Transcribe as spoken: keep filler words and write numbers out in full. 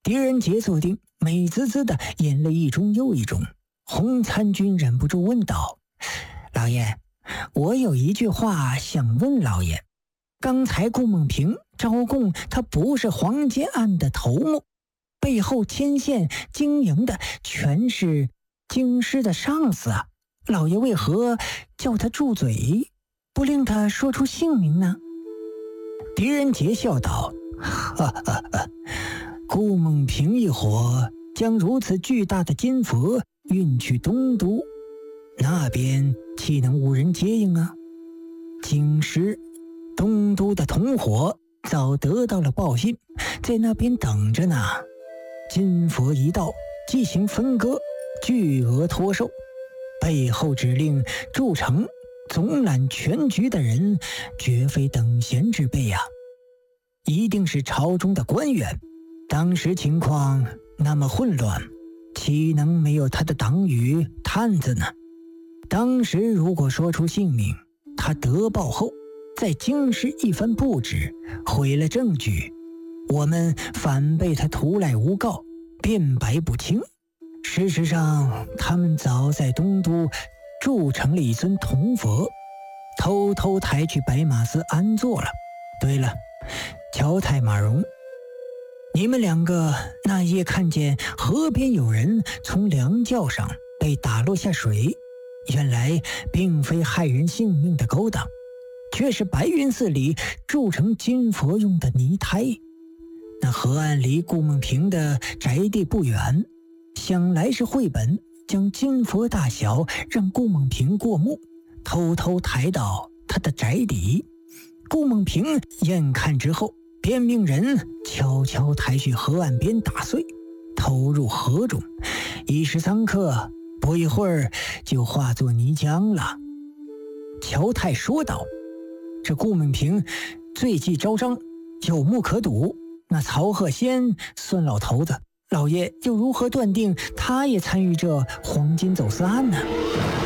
狄仁杰坐定，美滋滋的饮了一盅又一盅。洪参军忍不住问道：老爷，我有一句话想问老爷。刚才顾梦平招供他不是黄金案的头目，背后牵线经营的全是京师的上司啊，老爷为何叫他住嘴，不令他说出姓名呢？狄仁杰笑道：哈哈哈，顾梦平一伙将如此巨大的金佛运去东都，那边岂能无人接应啊？京师东都的同伙早得到了报信，在那边等着呢。金佛一到，即行分割，巨额托售。背后指令筑城总揽全局的人，绝非等闲之辈呀、啊，一定是朝中的官员。当时情况那么混乱，岂能没有他的党羽探子呢？当时如果说出姓名，他得报后在京师一番布置，毁了证据，我们反被他徒来诬告，辩白不清。事实上，他们早在东都铸成了一尊铜佛，偷偷抬去白马寺安坐了。对了，乔太马荣，你们两个那夜看见河边有人从梁轿上被打落下水，原来并非害人性命的勾当，却是白云寺里铸成金佛用的泥胎。那河岸离顾梦平的宅地不远，想来是绘本将金佛大小让顾梦平过目，偷偷抬到他的宅邸。顾梦平眼看之后，便命人悄悄抬去河岸边打碎，投入河中，一时三刻，不一会儿就化作泥浆了。乔太说道：这顾梦平罪迹昭彰，有目可睹，那曹鹤仙孙老头子，老爷又如何断定他也参与这黄金走私案呢？